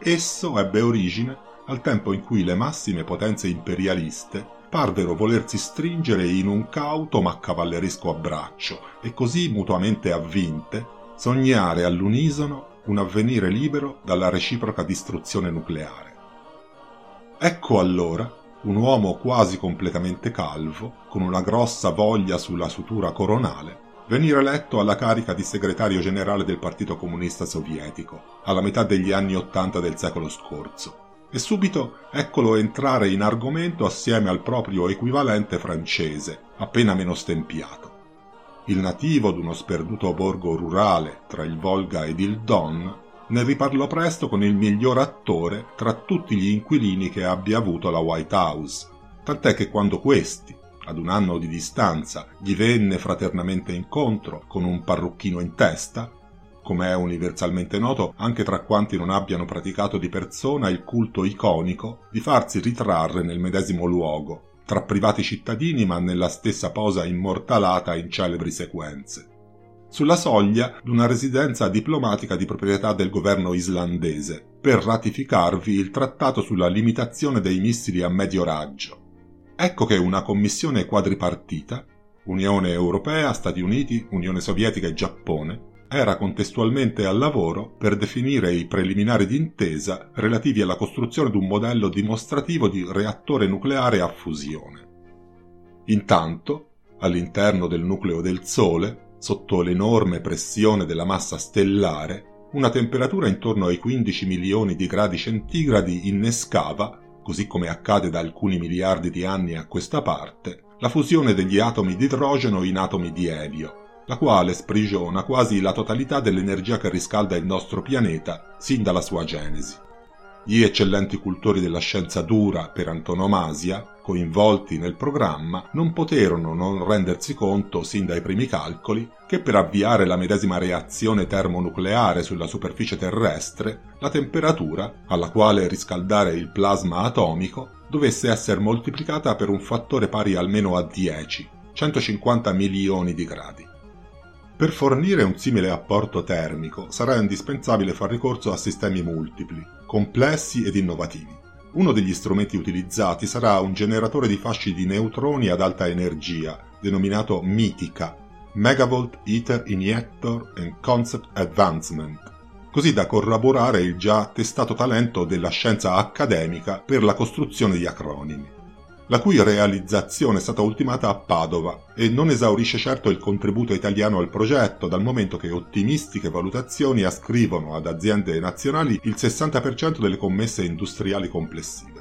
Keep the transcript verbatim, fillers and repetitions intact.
Esso ebbe origine al tempo in cui le massime potenze imperialiste parvero volersi stringere in un cauto ma cavalleresco abbraccio e così mutuamente avvinte sognare all'unisono un avvenire libero dalla reciproca distruzione nucleare. Ecco allora un uomo quasi completamente calvo, con una grossa voglia sulla sutura coronale, venire eletto alla carica di segretario generale del Partito Comunista Sovietico, alla metà degli anni Ottanta del secolo scorso, e subito eccolo entrare in argomento assieme al proprio equivalente francese, appena meno stempiato. Il nativo d'uno sperduto borgo rurale tra il Volga ed il Don ne riparlò presto con il miglior attore tra tutti gli inquilini che abbia avuto la White House, tant'è che quando questi, ad un anno di distanza, gli venne fraternamente incontro con un parrucchino in testa, come è universalmente noto anche tra quanti non abbiano praticato di persona il culto iconico di farsi ritrarre nel medesimo luogo, tra privati cittadini ma nella stessa posa immortalata in celebri sequenze, sulla soglia d'una residenza diplomatica di proprietà del governo islandese, per ratificarvi il trattato sulla limitazione dei missili a medio raggio. Ecco che una commissione quadripartita, Unione Europea, Stati Uniti, Unione Sovietica e Giappone, era contestualmente al lavoro per definire i preliminari d'intesa relativi alla costruzione di un modello dimostrativo di reattore nucleare a fusione. Intanto, all'interno del nucleo del Sole, sotto l'enorme pressione della massa stellare, una temperatura intorno ai quindici milioni di gradi centigradi innescava, così come accade da alcuni miliardi di anni a questa parte, la fusione degli atomi di idrogeno in atomi di elio, la quale sprigiona quasi la totalità dell'energia che riscalda il nostro pianeta sin dalla sua genesi. Gli eccellenti cultori della scienza dura per antonomasia, coinvolti nel programma, non poterono non rendersi conto, sin dai primi calcoli, che per avviare la medesima reazione termonucleare sulla superficie terrestre, la temperatura, alla quale riscaldare il plasma atomico, dovesse essere moltiplicata per un fattore pari almeno a dieci, centocinquanta milioni di gradi. Per fornire un simile apporto termico sarà indispensabile far ricorso a sistemi multipli, complessi ed innovativi. Uno degli strumenti utilizzati sarà un generatore di fasci di neutroni ad alta energia, denominato MITICA, Megavolt Ether Injector and Concept Advancement, così da corroborare il già attestato talento della scienza accademica per la costruzione di acronimi, la cui realizzazione è stata ultimata a Padova e non esaurisce certo il contributo italiano al progetto, dal momento che ottimistiche valutazioni ascrivono ad aziende nazionali il sessanta per cento delle commesse industriali complessive.